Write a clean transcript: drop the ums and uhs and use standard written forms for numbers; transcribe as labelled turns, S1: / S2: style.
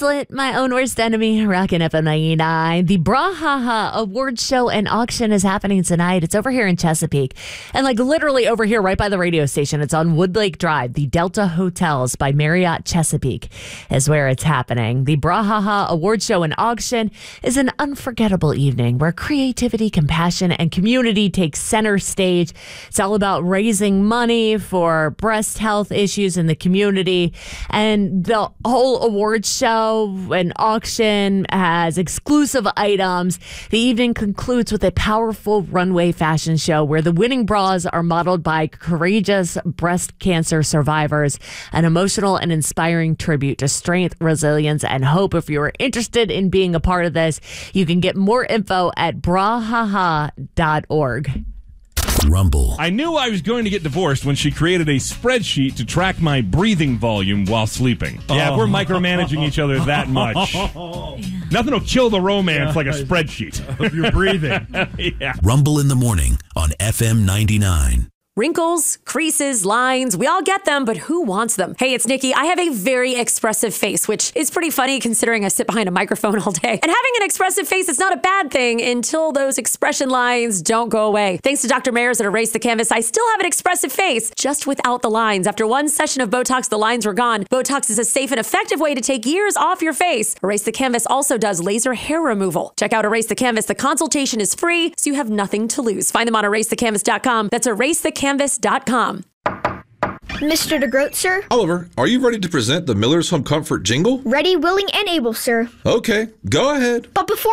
S1: Slit, my own worst enemy, rockin' FM 99. The Brawhaha Award Show and Auction is happening tonight. It's over here in Chesapeake. And literally over here right by the radio station. It's on Woodlake Drive. The Delta Hotels by Marriott Chesapeake is where it's happening. The Brawhaha Award Show and Auction is an unforgettable evening where creativity, compassion, and community take center stage. It's all about raising money for breast health issues in the community. And the whole award show and auction has exclusive items. The evening concludes with a powerful runway fashion show where the winning bras are modeled by courageous breast cancer survivors, an emotional and inspiring tribute to strength, resilience, and hope. If you're interested in being a part of this, you can get more info at brawhaha.org.
S2: Rumble.
S3: I knew I was going to get divorced when she created a spreadsheet to track my breathing volume while sleeping. Yeah, we're micromanaging each other that much. Nothing will kill the romance like a spreadsheet.
S4: Of your breathing.
S3: Yeah.
S2: Rumble in the morning on FM 99.
S5: Wrinkles, creases, lines, we all get them, but who wants them? Hey, it's Nikki. I have a very expressive face, which is pretty funny considering I sit behind a microphone all day. And having an expressive face is not a bad thing until those expression lines don't go away. Thanks to Dr. Mayers at Erase the Canvas, I still have an expressive face, just without the lines. After one session of Botox, the lines were gone. Botox is a safe and effective way to take years off your face. Erase the Canvas also does laser hair removal. Check out Erase the Canvas. The consultation is free, so you have nothing to lose. Find them on erasethecanvas.com. That's erasethecanvas.com.
S6: Mr. DeGroat, sir?
S7: Oliver, are you ready to present the Miller's Home Comfort jingle?
S6: Ready, willing, and able, sir.
S7: Okay, go ahead.
S6: But before